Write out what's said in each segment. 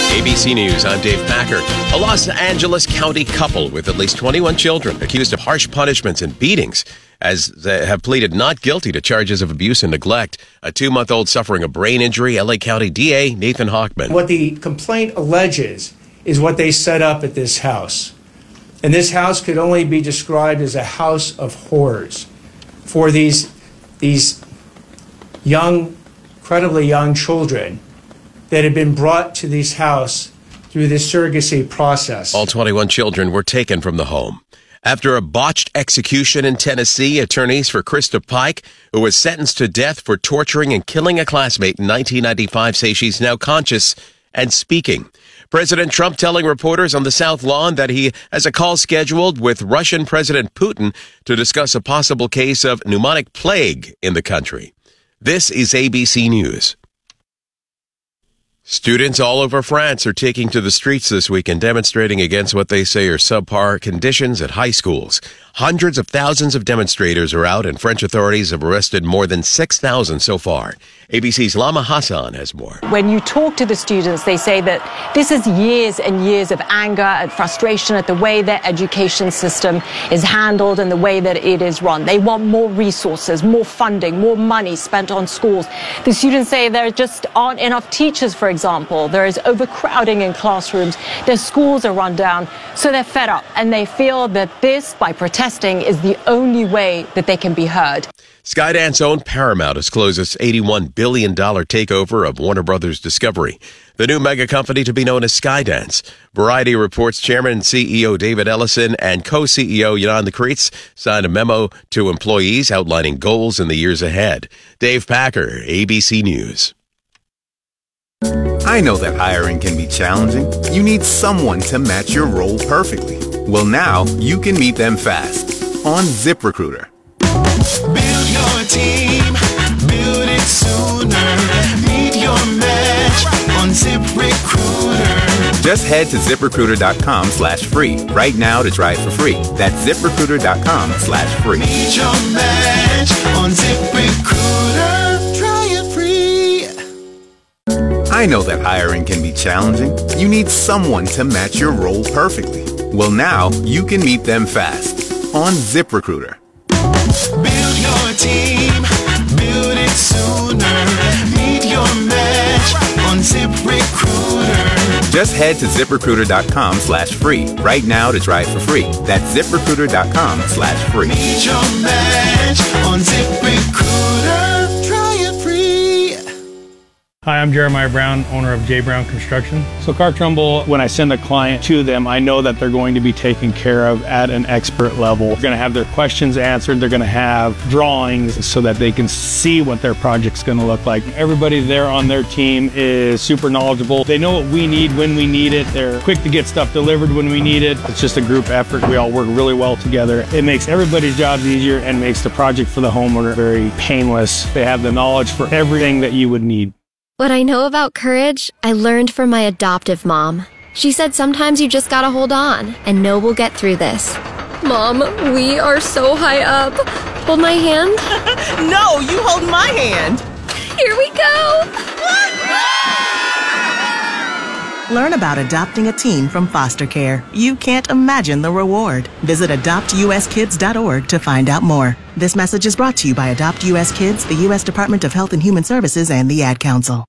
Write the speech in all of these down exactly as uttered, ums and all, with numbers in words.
A B C News, I'm Dave Packer. A Los Angeles County couple with at least twenty-one children accused of harsh punishments and beatings as they have pleaded not guilty to charges of abuse and neglect. A two-month-old suffering a brain injury, L A County D A Nathan Hochman. What the complaint alleges is what they set up at this house. And this house could only be described as a house of horrors for these, these young, incredibly young children that had been brought to this house through this surrogacy process. All twenty-one children were taken from the home. After a botched execution in Tennessee, attorneys for Krista Pike, who was sentenced to death for torturing and killing a classmate in nineteen ninety-five, say she's now conscious and speaking. President Trump telling reporters on the South Lawn that he has a call scheduled with Russian President Putin to discuss a possible case of pneumonic plague in the country. This is A B C News. Students all over France are taking to the streets this weekend, demonstrating against what they say are subpar conditions at high schools. Hundreds of thousands of demonstrators are out, and French authorities have arrested more than six thousand so far. A B C's Lama Hassan has more. When you talk to the students, they say that this is years and years of anger and frustration at the way their education system is handled and the way that it is run. They want more resources, more funding, more money spent on schools. The students say there just aren't enough teachers, for example. There is overcrowding in classrooms. Their schools are run down. So they're fed up, and they feel that this, by protesting, is the only way that they can be heard. Skydance owned Paramount has closed its eighty-one billion dollars takeover of Warner Brothers Discovery, the new mega company to be known as Skydance. Variety reports Chairman and C E O David Ellison and co-C E O Yolanda Kreitz signed a memo to employees outlining goals in the years ahead. Dave Packer, A B C News. I know that hiring can be challenging. You need someone to match your role perfectly. Well, now you can meet them fast on ZipRecruiter. Build your team, build it sooner. Meet your match on ZipRecruiter. Just head to ZipRecruiter.com slash free right now to try it for free. That's ZipRecruiter.com slash free. Meet your match on ZipRecruiter. Try it free. I know that hiring can be challenging. You need someone to match your role perfectly. Well, now you can meet them fast on ZipRecruiter. Build your team, build it sooner. Meet your match on ZipRecruiter. Just head to ZipRecruiter.com slash free right now to try it for free. That's ZipRecruiter.com slash free. Meet your match on ZipRecruiter. Try it free. Hi, I'm Jeremiah Brown, owner of J. Brown Construction. So Clark Trumbull, when I send a client to them, I know that they're going to be taken care of at an expert level. They're going to have their questions answered. They're going to have drawings so that they can see what their project's going to look like. Everybody there on their team is super knowledgeable. They know what we need when we need it. They're quick to get stuff delivered when we need it. It's just a group effort. We all work really well together. It makes everybody's jobs easier and makes the project for the homeowner very painless. They have the knowledge for everything that you would need. What I know about courage, I learned from my adoptive mom. She said sometimes you just gotta hold on and know we'll get through this. Mom, we are so high up. Hold my hand. No, you hold my hand. Here we go. Learn about adopting a teen from foster care. You can't imagine the reward. Visit adopt u s kids dot org to find out more. This message is brought to you by Adopt U S Kids, the U S Department of Health and Human Services, and the Ad Council.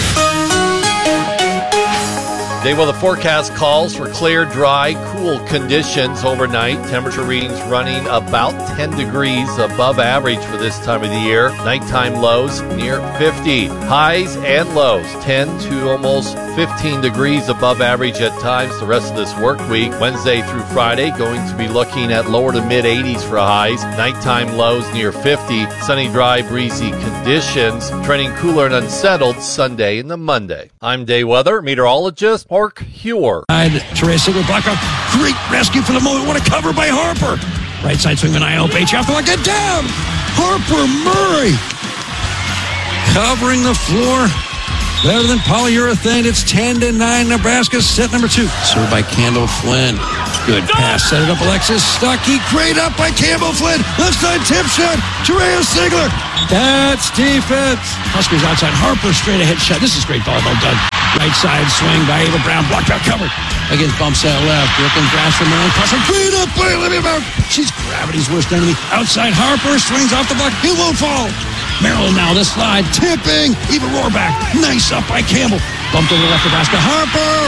Today, well, the forecast calls for clear, dry, cool conditions overnight. Temperature readings running about ten degrees above average for this time of the year. Nighttime lows near fifty. Highs and lows ten to almost fifteen degrees above average at times the rest of this work week. Wednesday through Friday, going to be looking at lower to mid eighties for highs. Nighttime lows near fifty. Sunny, dry, breezy conditions. Trending cooler and unsettled Sunday into Monday. I'm Day Weather meteorologist Mark Huer. Teresa Rebecca, great rescue for the moment. What a cover by Harper. Right side swing on I L P H after like a down. Harper Murray covering the floor. Better than polyurethane. It's ten to nine. Nebraska set number two. Served by Kendall Flynn. Good pass. Set it up, Alexis Stuckey. Great up by Campbell Flynn. Left side tip shot. Terea Sigler. That's defense. Huskers outside. Harper straight ahead shot. This is great volleyball done. Right side swing by Ava Brown. Blocked out, covered. Against bumps out left. Brooklyn Grass from Maryland. Crosser. Great up by Olivia Brown. She's gravity's worst enemy. Outside Harper. Swings off the block. He won't fall. Maryland now, the slide, tipping. Eva Rohrback, nice up by Campbell. Bumped over left Nebraska. Harper!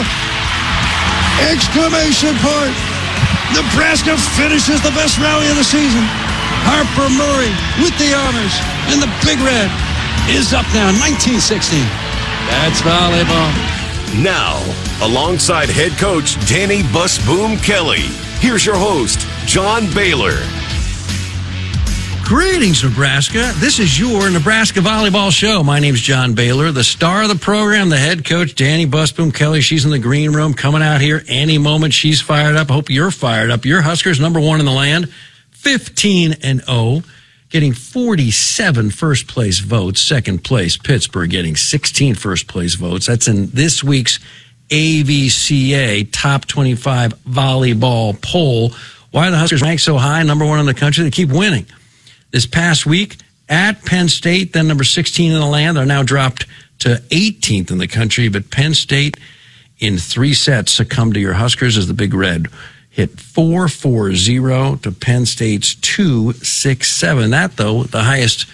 Exclamation point. Nebraska finishes the best rally of the season. Harper Murray with the honors. And the Big Red is up now, nineteen sixteen. That's volleyball. Now, alongside head coach Danny Busboom Kelly, here's your host, John Baylor. Greetings, Nebraska. This is your Nebraska Volleyball Show. My name's John Baylor, the star of the program, the head coach, Danny Busboom Kelly. She's in the green room coming out here any moment. She's fired up. I hope you're fired up. Your Huskers, number one in the land, fifteen and oh, getting forty-seven first place votes. Second place, Pittsburgh, getting sixteen first place votes. That's in this week's A V C A Top twenty-five Volleyball Poll. Why are the Huskers ranked so high, number one in the country? They keep winning. This past week at Penn State, then number sixteen in the land, are now dropped to eighteenth in the country. But Penn State, in three sets, succumbed to your Huskers as the Big Red hit four four zero to Penn State's two six seven. That, though, the highest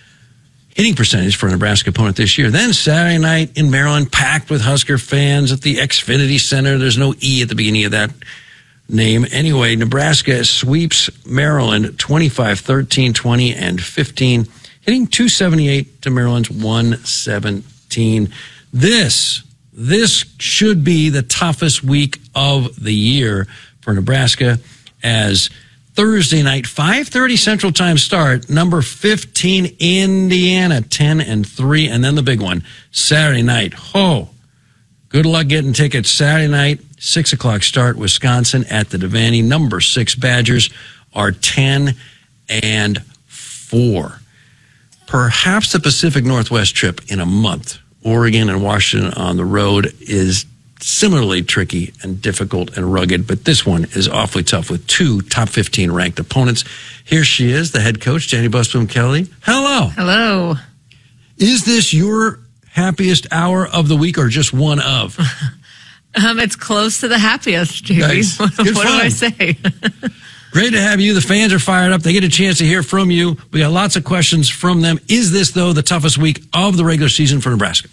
hitting percentage for a Nebraska opponent this year. Then Saturday night in Maryland, packed with Husker fans at the Xfinity Center. There's no E at the beginning of that name. Anyway, Nebraska sweeps Maryland twenty-five thirteen, twenty, and fifteen, hitting two seventy-eight to Maryland's one seventeen. This, this should be the toughest week of the year for Nebraska, as Thursday night, five thirty Central Time start, number fifteen, Indiana, ten and three, and then the big one, Saturday night. Oh, good luck getting tickets Saturday night. Six o'clock start, Wisconsin at the Devaney. Number six Badgers are ten and four. Perhaps the Pacific Northwest trip in a month, Oregon and Washington on the road, is similarly tricky and difficult and rugged, but this one is awfully tough with two top fifteen ranked opponents. Here she is, the head coach, Danny Busboom Kelly. Hello. Hello. Is this your happiest hour of the week or just one of? Um, it's close to the happiest, J B. Nice. What, Good what do fun. I say? Great to have you. The fans are fired up. They get a chance to hear from you. We got lots of questions from them. Is this, though, the toughest week of the regular season for Nebraska?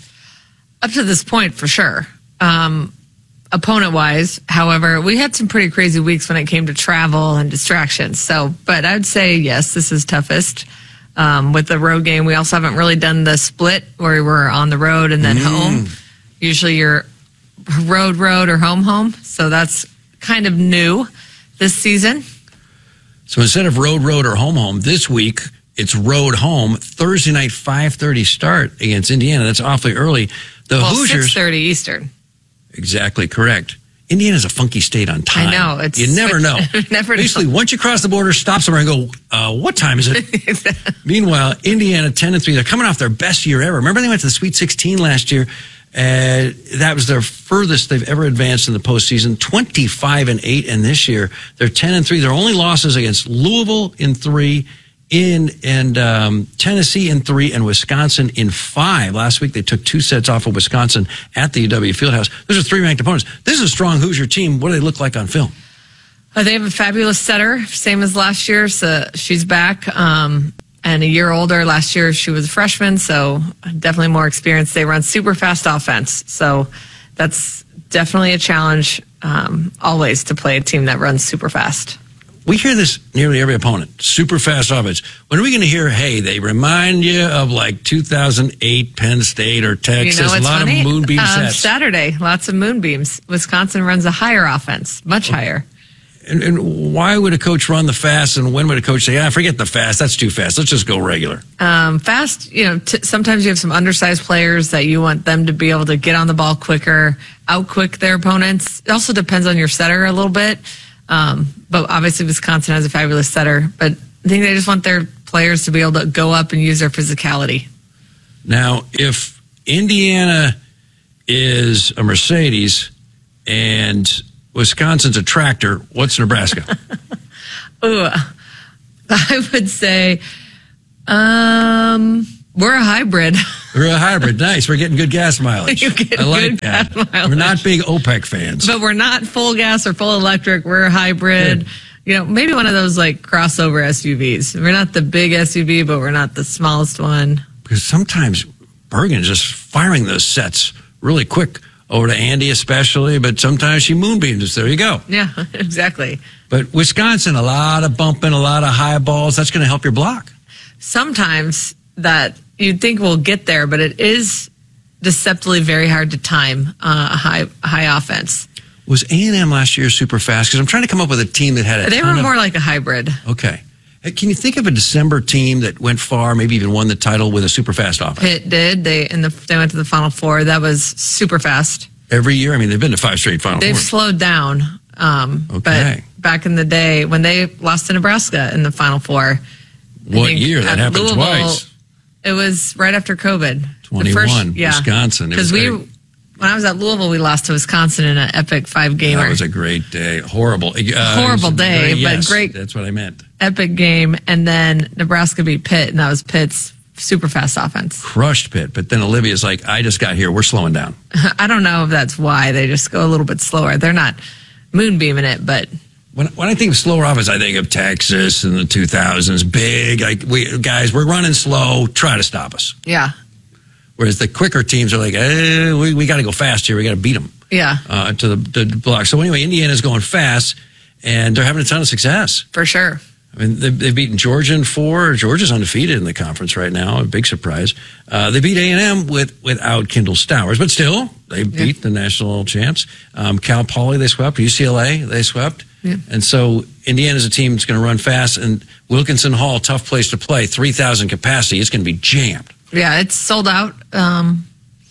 Up to this point, for sure. Um, opponent-wise, however, we had some pretty crazy weeks when it came to travel and distractions. So, but I'd say, yes, this is toughest. Um, with the road game, we also haven't really done the split where we're on the road and then Mm. home. Usually you're road, road, or home, home. So that's kind of new this season. So instead of road, road, or home, home, this week it's road, home. Thursday night, five thirty start against Indiana. That's awfully early. The well, Hoosiers. six thirty Eastern. Exactly correct. Indiana's a funky state on time. I know. It's, you never know. never Basically, know. once you cross the border, stop somewhere and go, uh, what time is it? Meanwhile, Indiana, ten and three. They're coming off their best year ever. Remember they went to the Sweet sixteen last year? Uh, that was their furthest they've ever advanced in the postseason, twenty-five and eight. And this year, they're ten and three. Their only losses against Louisville in three, in and um, Tennessee in three, and Wisconsin in five. Last week, they took two sets off of Wisconsin at the U W Fieldhouse. Those are three ranked opponents. This is a strong Hoosier team. What do they look like on film? Uh, they have a fabulous setter, same as last year. So she's back. Um, And a year older. Last year she was a freshman, so definitely more experience. They run super fast offense, so that's definitely a challenge um, always to play a team that runs super fast. We hear this nearly every opponent, super fast offense. When are we going to hear, hey, they remind you of like two thousand eight Penn State or Texas, You know, a it's lot funny. of moonbeam um, sets. Saturday, lots of moonbeams. Wisconsin runs a higher offense, much higher. And, and why would a coach run the fast, and when would a coach say, ah, forget the fast, that's too fast, let's just go regular? Um, fast, you know, t- sometimes you have some undersized players that you want them to be able to get on the ball quicker, out-quick their opponents. It also depends on your setter a little bit. Um, but obviously Wisconsin has a fabulous setter. But I think they just want their players to be able to go up and use their physicality. Now, if Indiana is a Mercedes and Wisconsin's a tractor. What's Nebraska? Ooh, I would say um, we're a hybrid. We're a hybrid. Nice. We're getting good gas mileage. You get I like good that. gas mileage. We're not big OPEC fans. But we're not full gas or full electric. We're a hybrid. Good. You know, maybe one of those like crossover S U Vs. We're not the big S U V, but we're not the smallest one. Because sometimes Bergen's just firing those sets really quick over to Andy especially, but sometimes she moonbeams us. There you go. Yeah, exactly. But Wisconsin, a lot of bumping, a lot of high balls. That's going to help your block. Sometimes that you'd think we'll get there, but it is deceptively very hard to time uh, a high high offense. Was A and M last year super fast? Because I'm trying to come up with a team that had a They ton were of- more like a hybrid. Okay. Hey, can you think of a December team that went far, maybe even won the title with a super fast offense? Pitt did. They in the they went to the Final Four. That was super fast. Every year? I mean, they've been to five straight Final They've Fours. slowed down. Um, Okay. But back in the day when they lost to Nebraska in the Final Four. I What think year? That at happened Louisville, twice. It was right after COVID. The twenty-one, first- yeah. Wisconsin. It Because was we, a- when I was at Louisville, we lost to Wisconsin in an epic five-gamer. That was a great day. Horrible. Uh, Horrible it was day, very- but yes, great- That's what I meant. Epic game. And then Nebraska beat Pitt, and that was Pitt's super fast offense. Crushed Pitt. But then Olivia's like, I just got here. We're slowing down. I don't know if that's why. They just go a little bit slower. They're not moonbeaming it, but When, when I think of slower offense, I think of Texas in the two thousands. Big. Like, we, guys, we're running slow. Try to stop us. yeah. Whereas the quicker teams are like, eh, we, we got to go fast here. We got to beat them Yeah, uh, to the, the block. So anyway, Indiana's going fast, and they're having a ton of success. for sure. I mean, they've, they've beaten Georgia in four. Georgia's undefeated in the conference right now. A big surprise. Uh, they beat A and M with, without Kendall Stowers, but still, they beat the national champs. Um, Cal Poly, they swept. U C L A, they swept. Yeah. And so Indiana's a team that's going to run fast. And Wilkinson Hall, tough place to play. three thousand capacity. It's going to be jammed. Yeah, it's sold out. Um,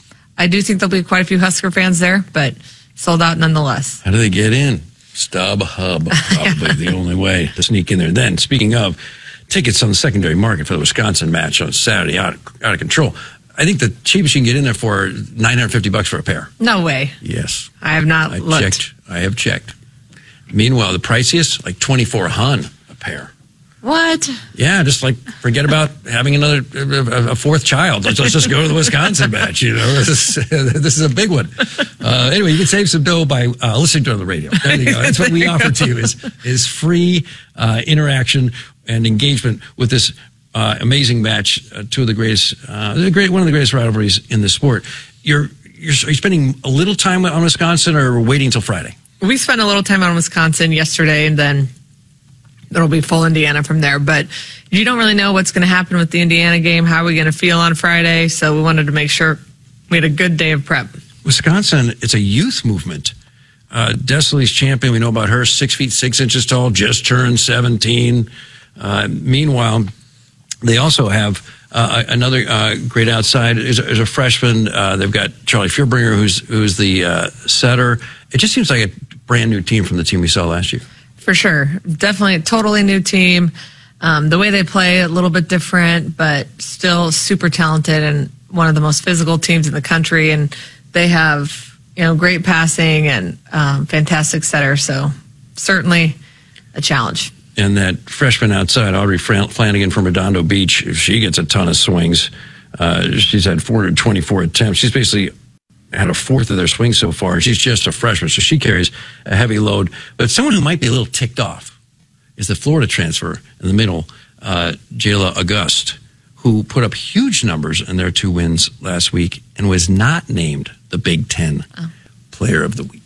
I do think there'll be quite a few Husker fans there, but sold out nonetheless. How do they get in? StubHub, probably the only way to sneak in there. Then, speaking of tickets on the secondary market for the Wisconsin match on Saturday, out of, out of control. I think the cheapest you can get in there for nine hundred fifty bucks for a pair. No way. Yes, I have not I looked. checked. I have checked. Meanwhile, the priciest like twenty four hundred a pair. What? Yeah, just like forget about having another a, a fourth child. Let's, let's just go to the Wisconsin match. You know, this is, this is a big one. Uh, anyway, you can save some dough by uh, listening to it on the radio. There you go. That's what we offer to you is is free uh, interaction and engagement with this uh, amazing match. Uh, two of the greatest, uh, the great one of the greatest rivalries in the sport. You're you're are you spending a little time on Wisconsin or waiting until Friday? We spent a little time on Wisconsin yesterday, and then it'll be full Indiana from there. But you don't really know what's going to happen with the Indiana game. How are we going to feel on Friday? So we wanted to make sure we had a good day of prep. Wisconsin, it's a youth movement. Uh, Desley's champion, we know about her, six feet six inches tall, just turned seventeen. Uh, meanwhile, they also have uh, another uh, great outside is, is a freshman. Uh, they've got Charlie Fuhrbringer, who's who's the uh, setter. It just seems like a brand new team from the team we saw last year. For sure. Definitely a totally new team. Um, the way they play, a little bit different, but still super talented and one of the most physical teams in the country. And they have, you know, great passing and um, fantastic setter. So certainly a challenge. And that freshman outside, Audrey Flanagan from Redondo Beach, if she gets a ton of swings, uh, she's had four hundred twenty-four attempts. She's basically had a fourth of their swings so far. She's just a freshman, so she carries a heavy load. But someone who might be a little ticked off is the Florida transfer in the middle, uh, Jayla Auguste, who put up huge numbers in their two wins last week and was not named the Big Ten oh. Player of the Week.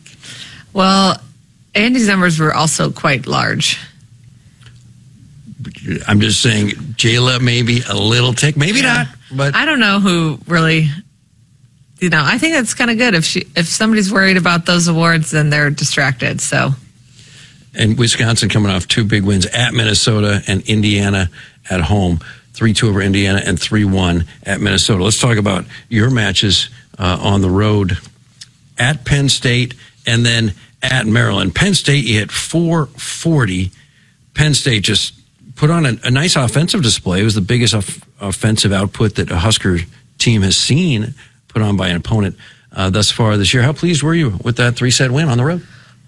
Well, Andy's numbers were also quite large. I'm just saying, Jayla maybe a little tick, maybe yeah. not. But I don't know who really... You know, I think that's kind of good. If she, if somebody's worried about those awards, then they're distracted. So, and Wisconsin coming off two big wins at Minnesota and Indiana at home, three two over Indiana and three one at Minnesota. Let's talk about your matches uh, on the road at Penn State and then at Maryland. Penn State, you hit four forty. Penn State just put on a, a nice offensive display. It was the biggest off- offensive output that a Husker team has seen put on by an opponent uh, thus far this year. How pleased were you with that three-set win on the road?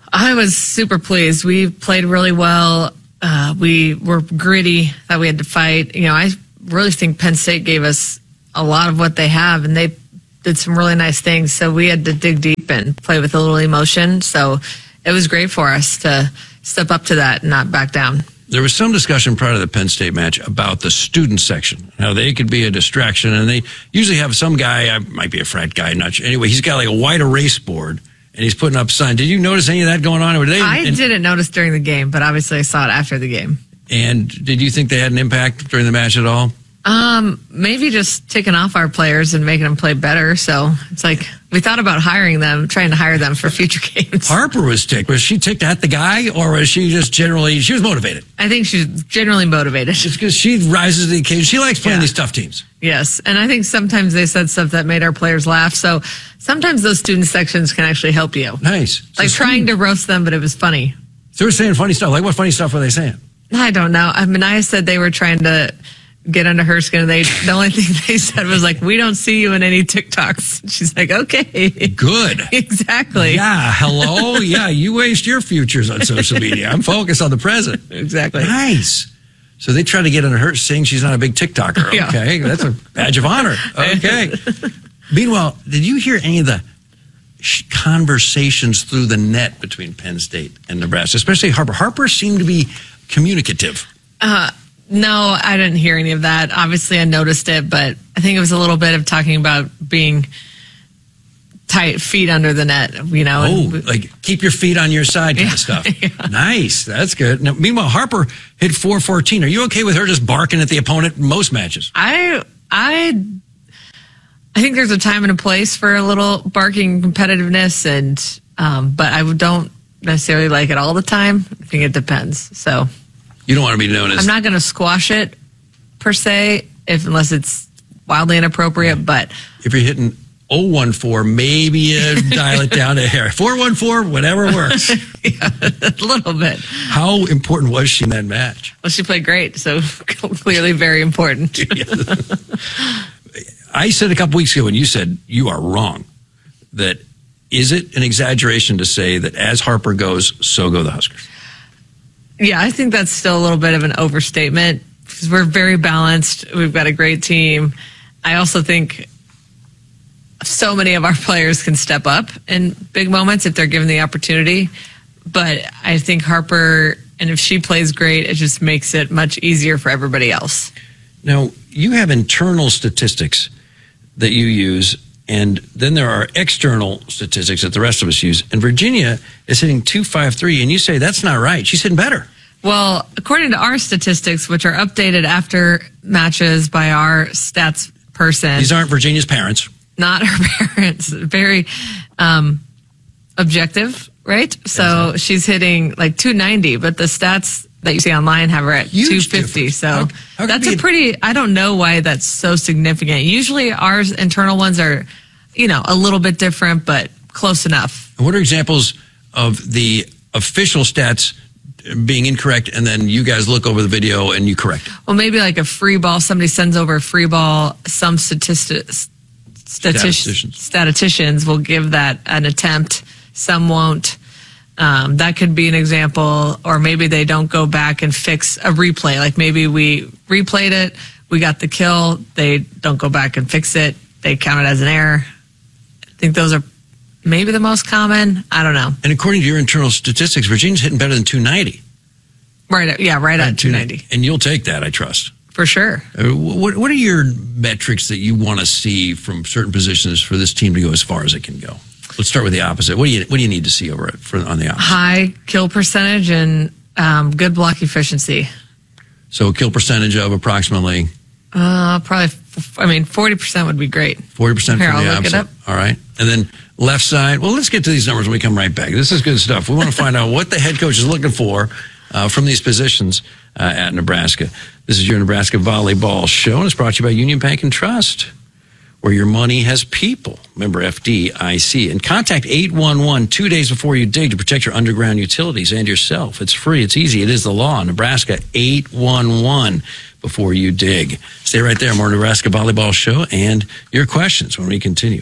I was super pleased. We played really well. Uh, we were gritty that we had to fight. You know, I really think Penn State gave us a lot of what they have, and they did some really nice things. So we had to dig deep and play with a little emotion. So it was great for us to step up to that and not back down. There was some discussion prior to the Penn State match about the student section, how they could be a distraction, and they usually have some guy, uh, might be a frat guy, not sure. Anyway, he's got like a white erase board, and he's putting up signs. Did you notice any of that going on? Or they, I and, didn't notice during the game, but obviously I saw it after the game. And did you think they had an impact during the match at all? Um, maybe just taking off our players and making them play better. So it's like we thought about hiring them, trying to hire them for future games. Harper was ticked. Was she ticked at the guy, or was she just generally, she was motivated? I think she's generally motivated. Just because she rises to the occasion. She likes playing Yeah. these tough teams. Yes, and I think sometimes they said stuff that made our players laugh. So sometimes those student sections can actually help you. Nice. Like So trying to roast them, but it was funny. So they were saying funny stuff. Like what funny stuff were they saying? I don't know. I mean, I said they were trying to get under her skin. They the only thing they said was like, "We don't see you in any TikToks." She's like, "Okay, good, exactly." Yeah, hello, yeah. You waste your futures on social media. I'm focused on the present. Exactly. Nice. So they try to get under her, saying she's not a big TikToker. Yeah. Okay, that's a badge of honor. Okay. Meanwhile, did you hear any of the sh- conversations through the net between Penn State and Nebraska, especially Harper? Harper seemed to be communicative. Uh, no, I didn't hear any of that. Obviously, I noticed it, but I think it was a little bit of talking about being tight, feet under the net, you know. Oh, and, like keep your feet on your side kind of stuff. yeah. Nice. That's good. Now, meanwhile, Harper hit four fourteen. Are you okay with her just barking at the opponent in most matches? I, I, I think there's a time and a place for a little barking competitiveness, and um, but I don't necessarily like it all the time. I think it depends. So you don't want to be known as. I'm not going to squash it per se, if unless it's wildly inappropriate. But if you're hitting oh one four, maybe you dial it down to hair. four one four, whatever works. Yeah, a little bit. How important was she in that match? Well, she played great, so clearly very important. I said a couple weeks ago, and you said you are wrong, that is it an exaggeration to say that as Harper goes, so go the Huskers? Yeah, I think that's still a little bit of an overstatement because we're very balanced. We've got a great team. I also think so many of our players can step up in big moments if they're given the opportunity. But I think Harper, and if she plays great, it just makes it much easier for everybody else. Now, you have internal statistics that you use, and then there are external statistics that the rest of us use. And Virginia is hitting two fifty-three, and you say that's not right. She's hitting better. Well, according to our statistics, which are updated after matches by our stats person. These aren't Virginia's parents. Not her parents. Very um, objective, right? So exactly. She's hitting like two ninety, but the stats that you see online have her at Huge two fifty. difference. So How- how that's could a be- pretty, I don't know why that's so significant. Usually our internal ones are, you know, a little bit different, but close enough. And what are examples of the official stats being incorrect, and then you guys look over the video and you correct it? Well, maybe like a free ball, somebody sends over a free ball, some statistics, Statisticians. statisticians will give that an attempt, some won't. Um, that could be an example, or maybe they don't go back and fix a replay. Like maybe we replayed it, we got the kill, they don't go back and fix it, they count it as an error. I think those are maybe the most common. I don't know. And according to your internal statistics, Virginia's hitting better than two ninety. Right, at- yeah, right at two ninety. And you'll take that, I trust. For sure. Uh, What, what are your metrics that you want to see from certain positions for this team to go as far as it can go? Let's start with the opposite. What do you what do you need to see over it for, on the opposite? High kill percentage and um, good block efficiency. So a kill percentage of approximately Uh, probably, f- I mean, forty percent would be great. forty percent Here, from the I'll look it opposite. up. All right. And then left side. Well, let's get to these numbers when we come right back. This is good stuff. We want to find out what the head coach is looking for uh, from these positions uh, at Nebraska. This is your Nebraska Volleyball Show, and it's brought to you by Union Bank and Trust, where your money has people. Remember F D I C. And contact eight one one two days before you dig to protect your underground utilities and yourself. It's free. It's easy. It is the law. Nebraska eight one one before you dig. Stay right there. More Nebraska Volleyball Show and your questions when we continue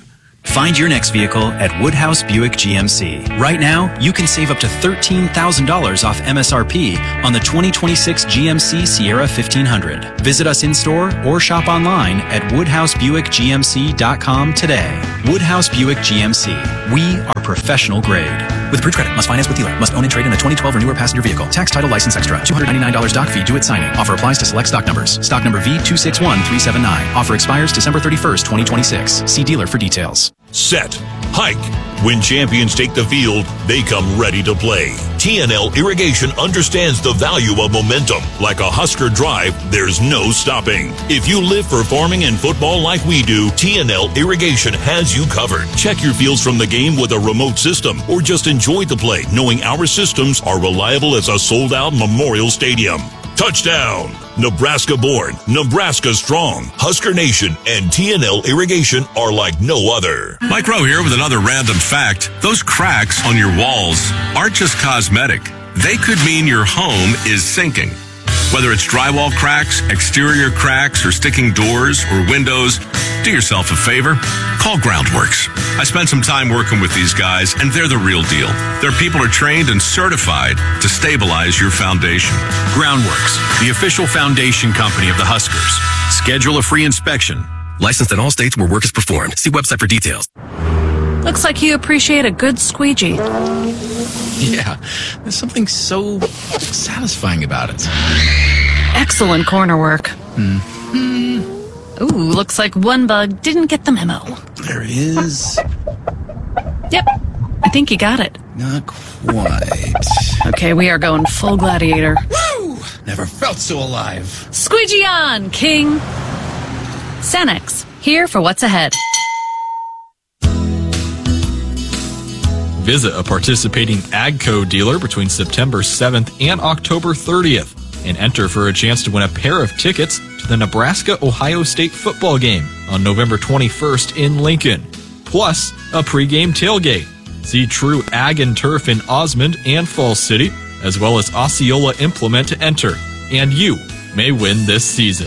Find your next vehicle at Woodhouse Buick G M C. Right now, you can save up to thirteen thousand dollars off M S R P on the twenty twenty-six G M C Sierra fifteen hundred. Visit us in-store or shop online at woodhouse buick g m c dot com today. Woodhouse Buick G M C. We are professional grade. With approved credit, must finance with dealer, must own and trade in a twenty twelve or newer passenger vehicle. Tax, title, license extra. two hundred ninety-nine dollars doc fee due at signing. Offer applies to select stock numbers. Stock number V two six one three seven nine. Offer expires December thirty-first, twenty twenty-six. See dealer for details. Set. Hike. When champions take the field, they come ready to play. T N L Irrigation understands the value of momentum. Like a Husker drive, there's no stopping. If you live for farming and football like we do, T N L Irrigation has you covered. Check your fields from the game with a remote system, or just enjoy the play, knowing our systems are reliable as a sold-out Memorial Stadium. Touchdown! Nebraska born, Nebraska strong. Husker Nation and T N L Irrigation are like no other. Mike Rowe here with another random fact. Those cracks on your walls aren't just cosmetic. They could mean your home is sinking. Whether it's drywall cracks, exterior cracks, or sticking doors or windows, do yourself a favor. Call Groundworks. I spent some time working with these guys, and they're the real deal. Their people are trained and certified to stabilize your foundation. Groundworks, the official foundation company of the Huskers. Schedule a free inspection. Licensed in all states where work is performed. See website for details. Looks like you appreciate a good squeegee. Yeah, there's something so satisfying about it. Excellent corner work. Mm. Ooh, looks like one bug didn't get the memo. There is. Yep, I think you got it. Not quite. Okay, we are going full gladiator. Woo! Never felt so alive. Squeegee on, King! Cenex, here for what's ahead. Visit a participating AGCO dealer between September seventh and October thirtieth and enter for a chance to win a pair of tickets to the Nebraska-Ohio State football game on November twenty-first in Lincoln, plus a pregame tailgate. See True Ag and Turf in Osmond and Falls City, as well as Osceola Implement to enter, and you may win this season.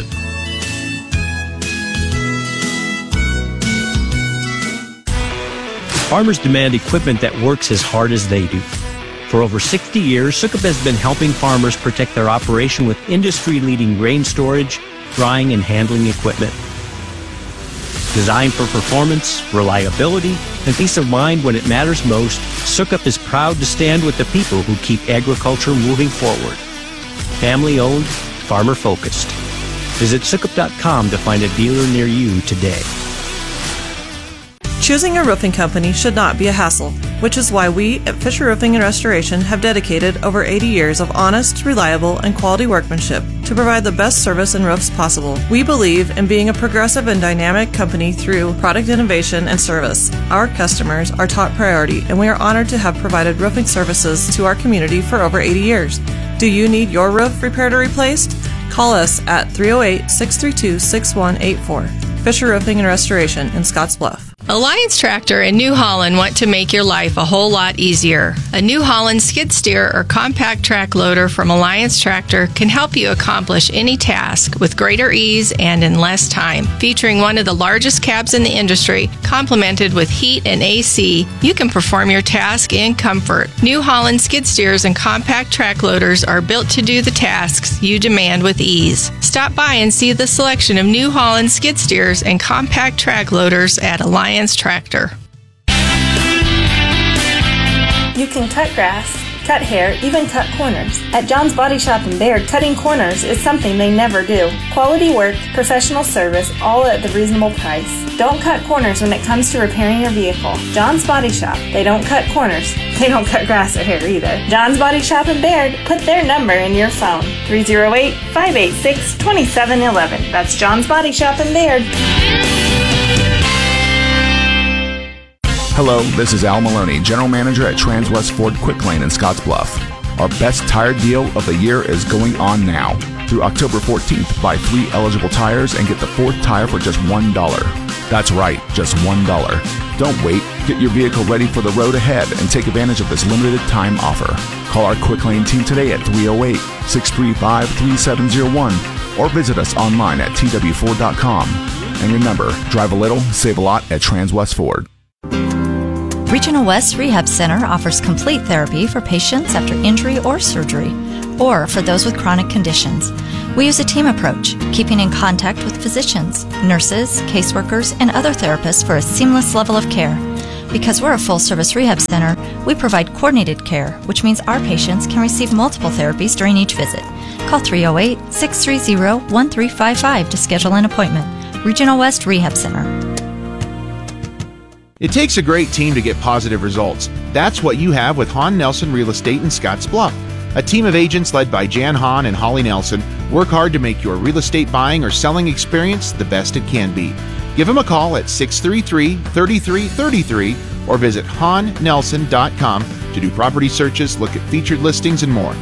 Farmers demand equipment that works as hard as they do. For over sixty years, Sukup has been helping farmers protect their operation with industry-leading grain storage, drying, and handling equipment. Designed for performance, reliability, and peace of mind when it matters most, Sukup is proud to stand with the people who keep agriculture moving forward. Family-owned, farmer-focused. Visit Sukup dot com to find a dealer near you today. Choosing a roofing company should not be a hassle, which is why we at Fisher Roofing and Restoration have dedicated over eighty years of honest, reliable, and quality workmanship to provide the best service and roofs possible. We believe in being a progressive and dynamic company through product innovation and service. Our customers are top priority, and we are honored to have provided roofing services to our community for over eighty years. Do you need your roof repaired or replaced? Call us at three oh eight, six three two, six one eight four. Fisher Roofing and Restoration in Scottsbluff. Alliance Tractor and New Holland want to make your life a whole lot easier. A New Holland skid steer or compact track loader from Alliance Tractor can help you accomplish any task with greater ease and in less time. Featuring one of the largest cabs in the industry, complemented with heat and A C, you can perform your task in comfort. New Holland skid steers and compact track loaders are built to do the tasks you demand with ease. Stop by and see the selection of New Holland skid steers and compact track loaders at Alliance Tractor. You can cut grass, cut hair, even cut corners. At John's Body Shop in Baird, cutting corners is something they never do. Quality work, professional service, all at the reasonable price. Don't cut corners when it comes to repairing your vehicle. John's Body Shop. They don't cut corners. They don't cut grass or hair either. John's Body Shop in Baird. Put their number in your phone. three oh eight, five eight six, two seven one one. That's John's Body Shop in Baird. Hello, this is Al Maloney, General Manager at Transwest Ford Quick Lane in Scottsbluff. Our best tire deal of the year is going on now. Through October fourteenth, buy three eligible tires and get the fourth tire for just one dollar. That's right, just one dollar. Don't wait. Get your vehicle ready for the road ahead and take advantage of this limited time offer. Call our Quick Lane team today at three oh eight, six three five, three seven oh one or visit us online at T W Ford dot com. And remember, drive a little, save a lot at Transwest Ford. Regional West Rehab Center offers complete therapy for patients after injury or surgery, or for those with chronic conditions. We use a team approach, keeping in contact with physicians, nurses, caseworkers, and other therapists for a seamless level of care. Because we're a full-service rehab center, we provide coordinated care, which means our patients can receive multiple therapies during each visit. Call three oh eight, six three zero, one three five five to schedule an appointment. Regional West Rehab Center. It takes a great team to get positive results. That's what you have with Hahn Nelson Real Estate in Scotts Bluff. A team of agents led by Jan Hahn and Holly Nelson work hard to make your real estate buying or selling experience the best it can be. Give them a call at six three three, three three three three or visit hahn nelson dot com to do property searches, look at featured listings, and more.